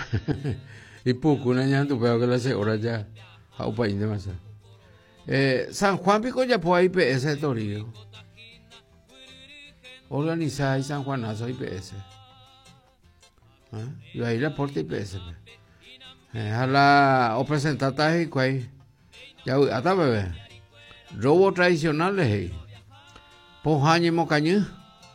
Y poco una ña tu peo que la se hora ya. A un país de masa. San Juan Pico ya puede IPS Torío. Organizada y San Juanazo IPS. Y ahí reporte IPS. A la o presentada y cuál. Ya hasta bebé. Robo tradicionales. Pojañe mocañú.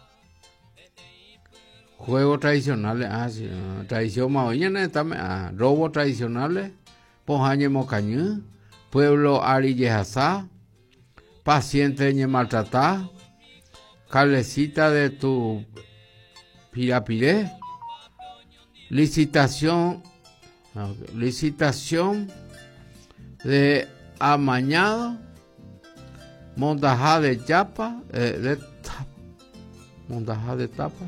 Juegos tradicionales. Sí. Tradición maoñana también. Robos tradicionales. Pojañe mocañú. Pueblo Arillejazá. Paciente ñe maltratá. Calecita de tu pirapiré. Licitación de amañado. Montajá de chapa. Montajá de tapa.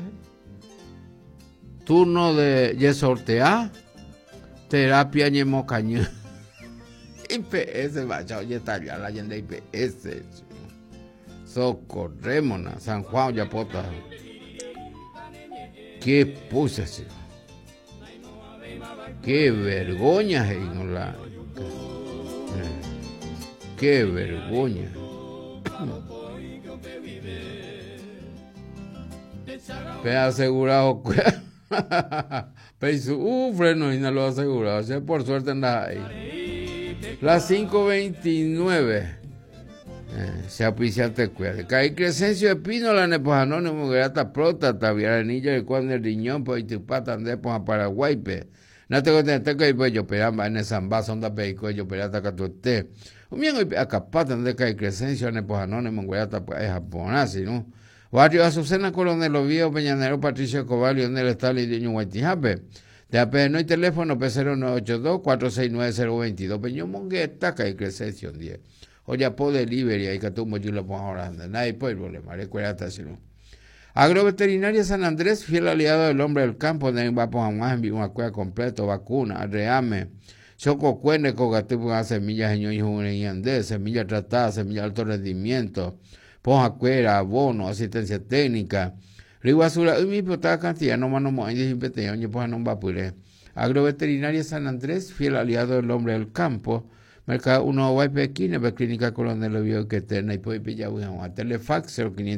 Turno de yesortea. Terapia ñemocañú. IPS, vaya, oye, está ya la gente IPS. Socorrémona, San Juan, Yapota. Qué puse, sí. Qué vergüenza, qué vergüenza. Pero asegurado, pero freno y no lo asegurado. O sea, por suerte anda ahí. Las 5:29. Se apicia te cuida. Caí Crescencio Espino, la nepojanónimo, grata prota, taviaranilla, el cuando el riñón, pues tu pata ande a Paraguay, pe. No te conté que pues yo peramba en esa base, onda peico, yo perata que tú estés. Un bien hoy acá pata ande caí Crescencio, nepojanónimo, grata, pues es japonés, ¿no? Barrio Azucena, Coronel Oviedo, Peñanero, Patricio Cobal, Lionel Stalin, Diño Guaitijape. De APN y teléfono P0982-469-022. Peñón Mongueta, caí Crescencio, 10. Oye, po delivery, ahí que tú yo lo pongo ahora. Nadie puede problema, recuerda si no. Agroveterinaria San Andrés, fiel aliado del hombre del campo, de vamos a más enviar una cueva completo, vacuna, reame, choco cuene, cogativo, semillas, ñoño, semillas tratadas, semillas de alto rendimiento, poja cuera, abono, asistencia técnica, río azul, y mi puta cantidad, no más no más, y pues no va a poder. Agroveterinaria San Andrés, fiel aliado del hombre del campo, Mercado 1 Guaype Quine, Clínica Coronel Oviedo que terna y puede pillar a Telefax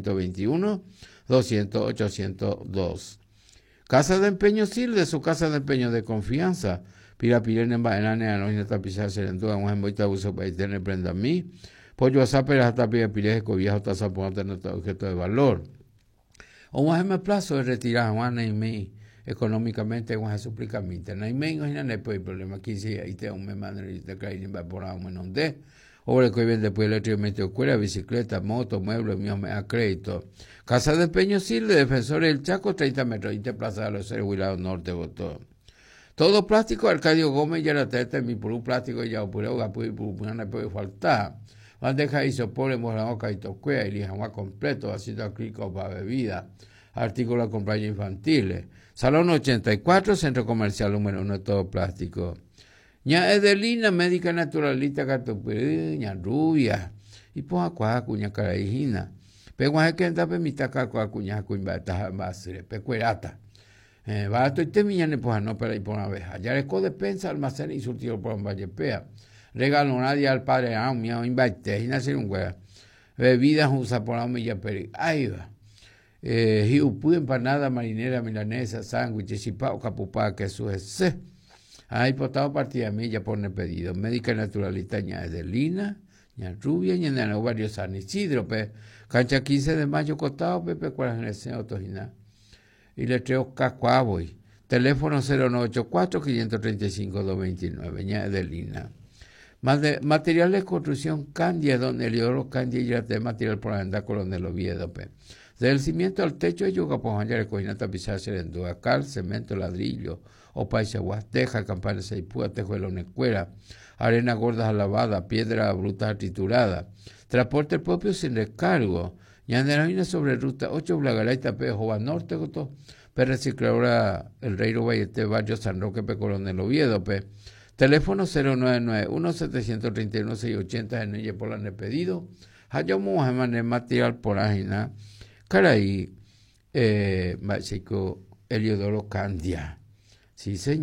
0521-200-802. Casa de Empeño Silde, su casa de empeño de confianza. Pirapirene en Baenane, Anónima Tapizar, Serendúa, un emboita uso para tener prenda a mí. Pollo Azapera, hasta Pirapirene, Cobijas, Taza, Ponte, objeto de valor. O un me plazo de retirar a Juana y mí. Económicamente con esa suplicamente no hay menos no hay problema aquí si ahí te un me manda y te cae en por un menos de o le que vende después eléctricamente ocurre bicicleta moto muebles mío me a crédito casa de empeño Silde Defensores del Chaco 30 metros y te plaza de los seres Huilados Norte votó todo plástico Arcadio Gómez ya la teta mi puro plástico ya opuró no puede faltar bandeja isopor morado caito cuea y lijama completo vasito acrílico para bebida artículos de compañía infantiles. Salón 84, Centro Comercial número 1, todo plástico. Ña Edelina, médica naturalista, Catopirí, ña Rubia. Y pues acuá, cuña carajina. Pero es que anda permita cacoa, cuña, cuña, basre, pecuerata. Barato y temiña, pues no, pero ahí por una vez. Ya les despensa, almacén y surtido por un vallepea. Regalo nadie al padre, mío, invite, y nacer un hueá. Bebidas, usa por la milla, pero ahí va. Hiupu, empanada marinera milanesa, sándwiches, chipao, capupá, queso, ese. Ahí potado partida milla pone pedido. Médica naturalista ña Edelina, ña Rubia, ña Nano, varios San Isidro, cancha 15 de mayo, costado, Pepe, Cuarajenese, Otojina. Y letreo Cacuavoy. Teléfono 0984-535-229, ña Edelina. Material de construcción Candia, donde el oro Candia y ya material por andar Coronel Oviedo, Del cimiento al techo, yuca, pojaña, recogina, tapizar, serendúa, cal, cemento, ladrillo, opaicha, guasteja, campana, seipúa, tejuelo, necuera, arena gorda lavada, piedra bruta triturada. Transporte propio sin recargo. Ñanderavina sobre ruta 8, Blagalaita, Jova Norte, recicladora El Rey Vallete, Barrio San Roque, Coronel Oviedo, Teléfono 0991-731-680, en ella por la pedido. Hayamos material por ágina. Caray, Chico Eliodoro Candia. Sí, señor.